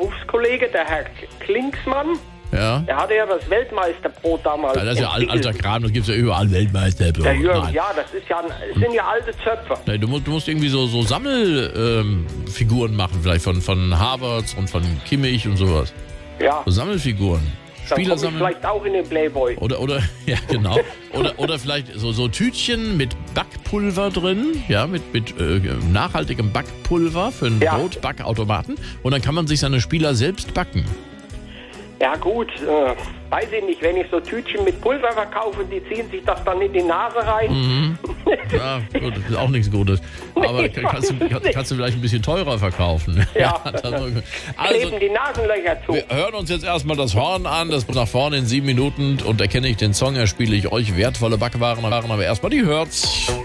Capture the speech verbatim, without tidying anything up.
Berufskollege, der Herr Klingsmann. Ja. Der hatte ja das Weltmeisterbrot damals. Ja, das ist ja al- entwickelt. alter Kram, das gibt's ja überall, Weltmeisterbrot. Der Jürgen, Nein. ja, das ist ja, das sind ja alte Zöpfe. Nee, du, musst, du musst irgendwie so, so Sammelfiguren ähm, Figuren machen, vielleicht von, von Havertz und von Kimmich und sowas. Ja, So Sammelfiguren. dann Spieler komme ich sammeln. vielleicht auch in den Playboy. Oder, oder, ja, genau. Oder, oder vielleicht so, so Tütchen mit Backpulver drin, ja, mit, mit äh, nachhaltigem Backpulver für einen Ja. Brotbackautomaten. Und dann kann man sich seine Spieler selbst backen. Ja gut, äh, weiß ich nicht, wenn ich so Tütchen mit Pulver verkaufe, die ziehen sich das dann in die Nase rein. Mhm. Ja, gut, das ist auch nichts Gutes. Aber kann- kannst du, kann- kannst du vielleicht ein bisschen teurer verkaufen. Ja. das- also, Kleben die Nasenlöcher zu. wir hören uns jetzt erstmal das Horn an, das nach vorne in sieben Minuten und erkenne ich den Song, erspiele ich euch wertvolle Backwaren, aber erstmal die Hörz.